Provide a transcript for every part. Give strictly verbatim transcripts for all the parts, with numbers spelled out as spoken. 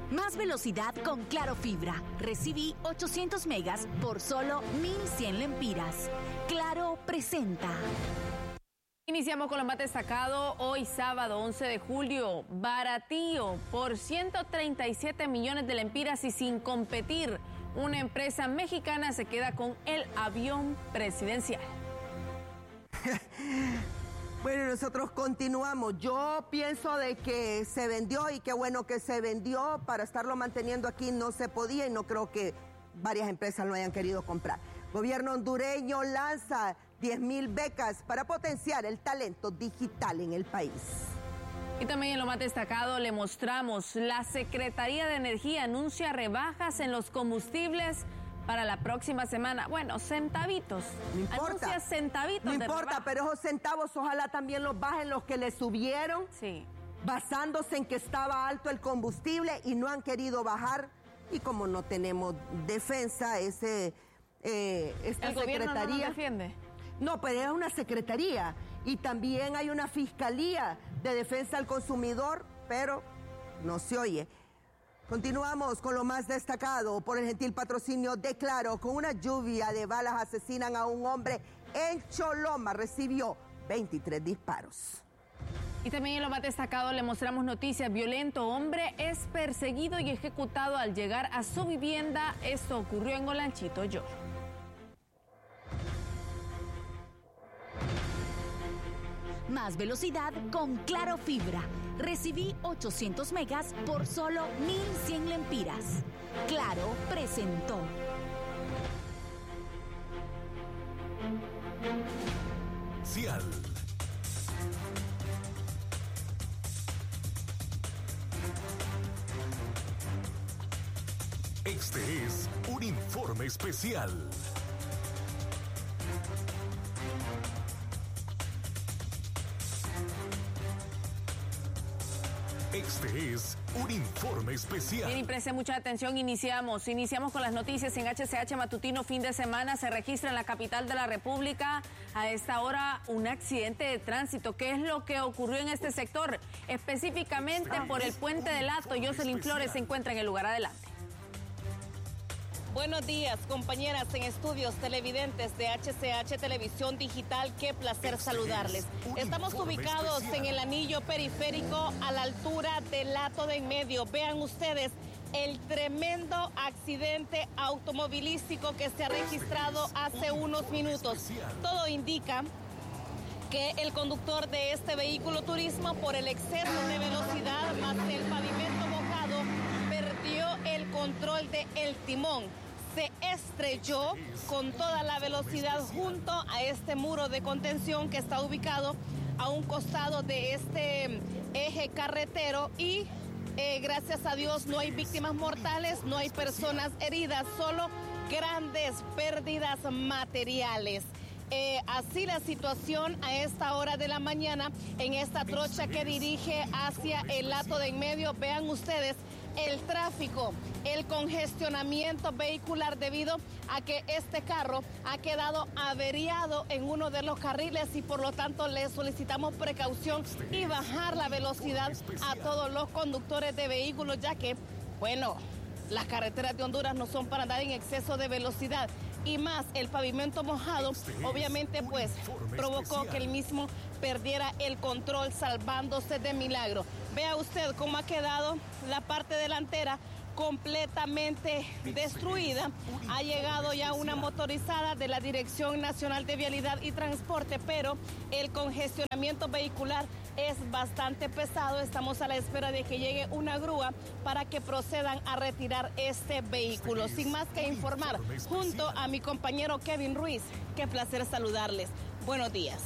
Más velocidad con Claro Fibra. Recibí ochocientos megas por solo mil cien lempiras. Claro presenta. Iniciamos con lo más destacado hoy sábado once de julio. Baratío por ciento treinta y siete millones de lempiras y sin competir. Una empresa mexicana se queda con el avión presidencial. Bueno, nosotros continuamos. Yo pienso de que se vendió y qué bueno que se vendió. Para estarlo manteniendo aquí no se podía y no creo que varias empresas lo hayan querido comprar. Gobierno hondureño lanza diez mil becas para potenciar el talento digital en el país. Y también en lo más destacado le mostramos, la Secretaría de Energía anuncia rebajas en los combustibles para la próxima semana. Bueno, centavitos. No importa. Anuncia centavitos. No de importa, rebaja. pero esos centavos ojalá también los bajen los que le subieron. Sí. Basándose en que estaba alto el combustible y no han querido bajar. Y como no tenemos defensa, ese, eh, esta ¿El gobierno secretaría... no nos defiende? No, pero es una secretaría. Y también hay una fiscalía de defensa al consumidor, pero no se oye. Continuamos con lo más destacado por el gentil patrocinio de Claro. Con una lluvia de balas asesinan a un hombre en Choloma. Recibió veintitrés disparos. Y también en lo más destacado le mostramos noticias. Violento hombre es perseguido y ejecutado al llegar a su vivienda. Esto ocurrió en Olanchito, yo. Más velocidad con Claro Fibra. Recibí ochocientos megas por solo mil cien lempiras. Claro presentó. Cial. Este es un informe especial. Este es un informe especial. Bien, y preste mucha atención, iniciamos. Iniciamos con las noticias en H C H Matutino. Fin de semana se registra en la capital de la República a esta hora un accidente de tránsito. ¿Qué es lo que ocurrió en este sector? Específicamente por el puente del Hato. Jocelyn Flores se encuentra en el lugar. Adelante. Buenos días, compañeras en estudios televidentes de H C H Televisión Digital. Qué placer saludarles. Estamos ubicados en el anillo periférico a la altura del Hato de en medio. Vean ustedes el tremendo accidente automovilístico que se ha registrado hace unos minutos. Todo indica que el conductor de este vehículo turismo, por el exceso de velocidad más el pavimento mojado, perdió el control del timón. Se estrelló con toda la velocidad junto a este muro de contención que está ubicado a un costado de este eje carretero y eh, gracias a Dios no hay víctimas mortales, no hay personas heridas, solo grandes pérdidas materiales. Eh, así la situación a esta hora de la mañana en esta trocha que dirige hacia el Hato de en medio. Vean ustedes el tráfico, el congestionamiento vehicular debido a que este carro ha quedado averiado en uno de los carriles y por lo tanto le solicitamos precaución y bajar la velocidad a todos los conductores de vehículos, ya que, bueno, las carreteras de Honduras no son para andar en exceso de velocidad. Y más el pavimento mojado, obviamente pues provocó que el mismo perdiera el control salvándose de milagro. Vea usted cómo ha quedado la parte delantera completamente destruida. Ha llegado ya una motorizada de la Dirección Nacional de Vialidad y Transporte, pero el congestionamiento vehicular es bastante pesado. Estamos a la espera de que llegue una grúa para que procedan a retirar este vehículo. Sin más que informar, junto a mi compañero Kevin Ruiz, qué placer saludarles. Buenos días.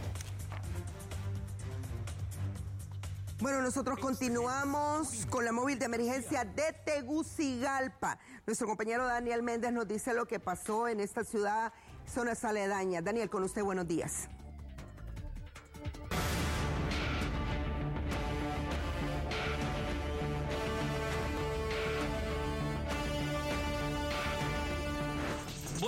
Bueno, nosotros continuamos con la móvil de emergencia de Tegucigalpa. Nuestro compañero Daniel Méndez nos dice lo que pasó en esta ciudad, zonas aledañas. Daniel, con usted, buenos días. Bueno.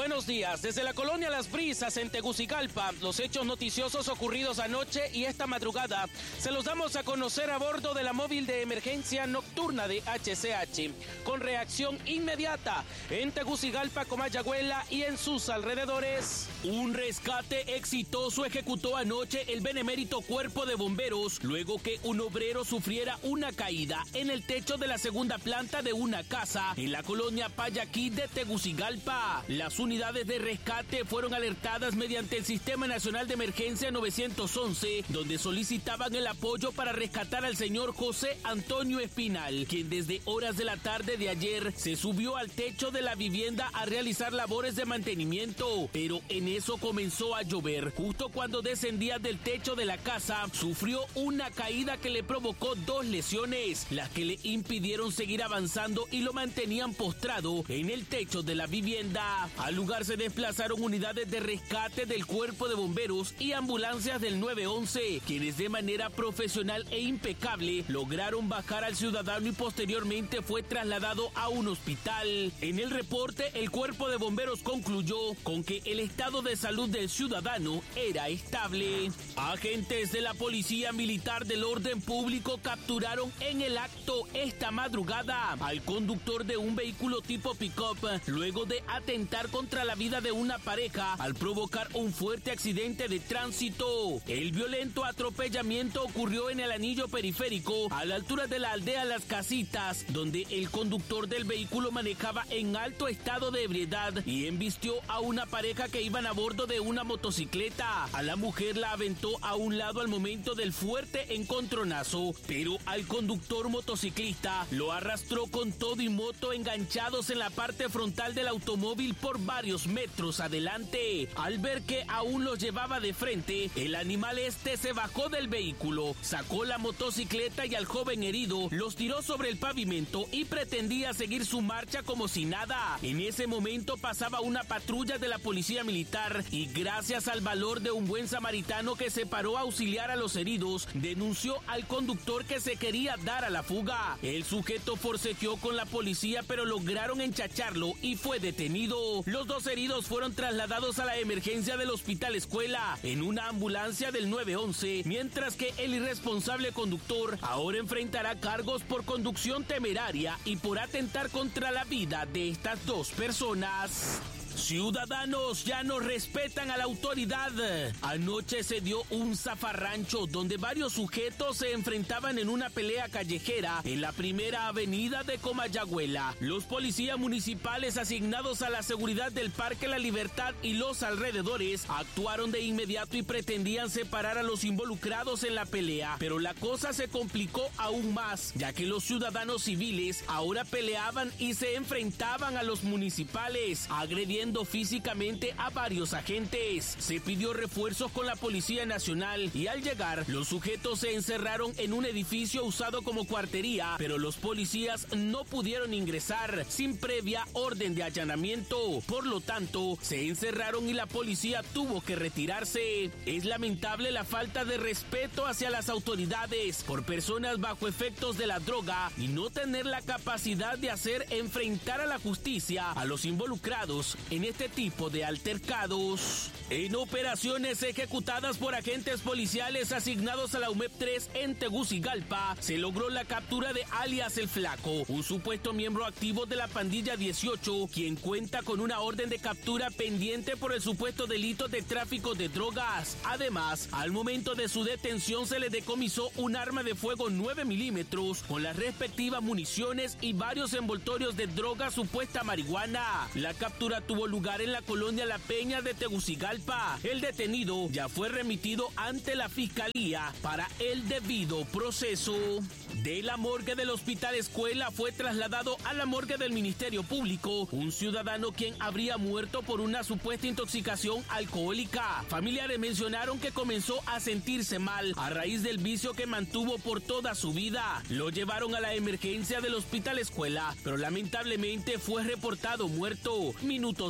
Buenos días. Desde la colonia Las Brisas en Tegucigalpa, los hechos noticiosos ocurridos anoche y esta madrugada se los damos a conocer a bordo de la móvil de emergencia nocturna de H C H, con reacción inmediata en Tegucigalpa, Comayagüela y en sus alrededores. Un rescate exitoso ejecutó anoche el benemérito Cuerpo de Bomberos luego que un obrero sufriera una caída en el techo de la segunda planta de una casa en la colonia Payaquí de Tegucigalpa. Las unidades de rescate fueron alertadas mediante el Sistema Nacional de Emergencia nueve once, donde solicitaban el apoyo para rescatar al señor José Antonio Espinal, quien desde horas de la tarde de ayer se subió al techo de la vivienda a realizar labores de mantenimiento, pero en eso comenzó a llover. Justo cuando descendía del techo de la casa, sufrió una caída que le provocó dos lesiones, las que le impidieron seguir avanzando y lo mantenían postrado en el techo de la vivienda. Al lugar se desplazaron unidades de rescate del Cuerpo de Bomberos y ambulancias del nueve once, quienes de manera profesional e impecable lograron bajar al ciudadano y posteriormente fue trasladado a un hospital. En el reporte, el Cuerpo de Bomberos concluyó con que el estado de salud del ciudadano era estable. Agentes de la Policía Militar del Orden Público capturaron en el acto esta madrugada al conductor de un vehículo tipo pick-up luego de atentar contra la vida de una pareja al provocar un fuerte accidente de tránsito. El violento atropellamiento ocurrió en el anillo periférico a la altura de la aldea Las Casitas, donde el conductor del vehículo manejaba en alto estado de ebriedad y embistió a una pareja que iban a bordo de una motocicleta. A la mujer la aventó a un lado al momento del fuerte encontronazo, pero al conductor motociclista lo arrastró con todo y moto enganchados en la parte frontal del automóvil por varios metros adelante. Al ver que aún los llevaba de frente, el animal este se bajó del vehículo, sacó la motocicleta y al joven herido los tiró sobre el pavimento y pretendía seguir su marcha como si nada. En ese momento pasaba una patrulla de la policía militar y gracias al valor de un buen samaritano que se paró a auxiliar a los heridos, denunció al conductor que se quería dar a la fuga. El sujeto forcejeó con la policía pero lograron enchacharlo y fue detenido. Los dos heridos fueron trasladados a la emergencia del Hospital Escuela en una ambulancia del nueve once, mientras que el irresponsable conductor ahora enfrentará cargos por conducción temeraria y por atentar contra la vida de estas dos personas. Ciudadanos ya no respetan a la autoridad. Anoche se dio un zafarrancho donde varios sujetos se enfrentaban en una pelea callejera en la primera avenida de Comayagüela. Los policías municipales asignados a la seguridad del Parque La Libertad y los alrededores actuaron de inmediato y pretendían separar a los involucrados en la pelea, pero la cosa se complicó aún más, ya que los ciudadanos civiles ahora peleaban y se enfrentaban a los municipales, agrediendo físicamente a varios agentes. Se pidió refuerzos con la Policía Nacional y al llegar, los sujetos se encerraron en un edificio usado como cuartería, pero los policías no pudieron ingresar sin previa orden de allanamiento. Por lo tanto, se encerraron y la policía tuvo que retirarse. Es lamentable la falta de respeto hacia las autoridades por personas bajo efectos de la droga y no tener la capacidad de hacer enfrentar a la justicia a los involucrados en este tipo de altercados. En operaciones ejecutadas por agentes policiales asignados a la U M E P tres en Tegucigalpa, se logró la captura de alias El Flaco, un supuesto miembro activo de la pandilla dieciocho, quien cuenta con una orden de captura pendiente por el supuesto delito de tráfico de drogas. Además, al momento de su detención se le decomisó un arma de fuego nueve milímetros con las respectivas municiones y varios envoltorios de droga supuesta marihuana. La captura tuvo lugar en la colonia La Peña de Tegucigalpa. El detenido ya fue remitido ante la fiscalía para el debido proceso. De la morgue del Hospital Escuela fue trasladado a la morgue del Ministerio Público un ciudadano quien habría muerto por una supuesta intoxicación alcohólica. Familiares mencionaron que comenzó a sentirse mal a raíz del vicio que mantuvo por toda su vida. Lo llevaron a la emergencia del Hospital Escuela, pero lamentablemente fue reportado muerto. Minutos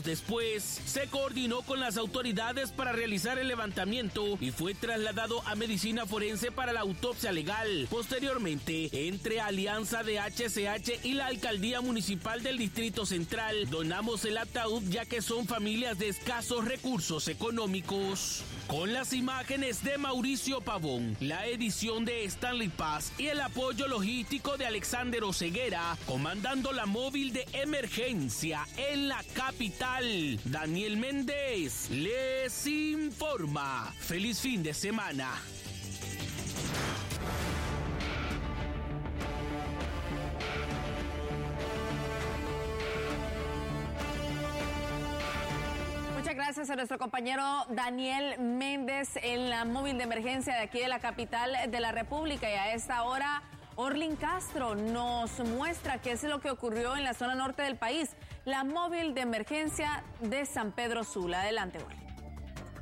Minutos después, se coordinó con las autoridades para realizar el levantamiento y fue trasladado a medicina forense para la autopsia legal. Posteriormente, entre Alianza de H C H y la Alcaldía Municipal del Distrito Central, donamos el ataúd ya que son familias de escasos recursos económicos. Con las imágenes de Mauricio Pavón, la edición de Stanley Paz y el apoyo logístico de Alexander Oseguera, comandando la móvil de emergencia en la capital, Daniel Méndez les informa. Feliz fin de semana. Gracias a nuestro compañero Daniel Méndez en la móvil de emergencia de aquí de la capital de la República. Y a esta hora, Orlin Castro nos muestra qué es lo que ocurrió en la zona norte del país, la móvil de emergencia de San Pedro Sula. Adelante, Orlin.